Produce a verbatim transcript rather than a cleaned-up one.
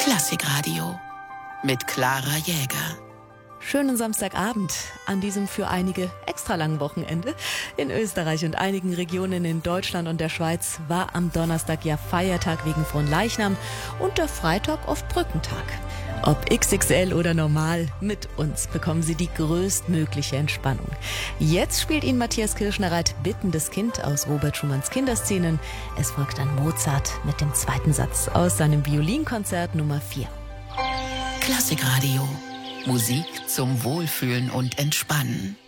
Klassikradio mit Clara Jäger. Schönen Samstagabend an diesem für einige extra langen Wochenende. In Österreich und einigen Regionen in Deutschland und der Schweiz war am Donnerstag ja Feiertag wegen Fronleichnam und der Freitag oft Brückentag. Ob X X L oder normal, mit uns bekommen Sie die größtmögliche Entspannung. Jetzt spielt Ihnen Matthias Kirschner-Reit Bittendes Kind aus Robert Schumanns Kinderszenen. Es folgt dann Mozart mit dem zweiten Satz aus seinem Violinkonzert Nummer vier. Klassikradio. Musik zum Wohlfühlen und Entspannen.